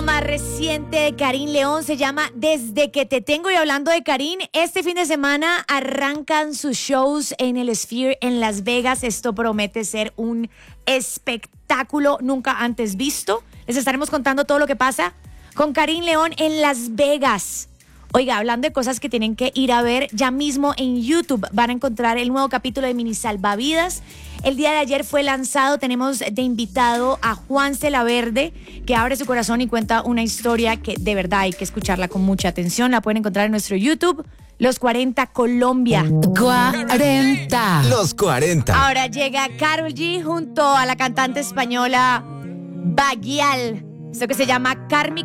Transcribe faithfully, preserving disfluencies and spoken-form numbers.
Más reciente de Karin León se llama Desde que te tengo. Y hablando de Karin, este fin de semana arrancan sus shows en el Sphere en Las Vegas. Esto promete ser un espectáculo nunca antes visto. Les estaremos contando todo lo que pasa con Karin León en Las Vegas. Oiga, hablando de cosas que tienen que ir a ver, ya mismo en YouTube van a encontrar el nuevo capítulo de Mini Salvavidas. El día de ayer fue lanzado, tenemos de invitado a Juanse La Verde, que abre su corazón y cuenta una historia que de verdad hay que escucharla con mucha atención. La pueden encontrar en nuestro YouTube, Los cuarenta Colombia. cuarenta. Los cuarenta. Ahora llega Karol G junto a la cantante española Baguial. Esto que se llama Kármica.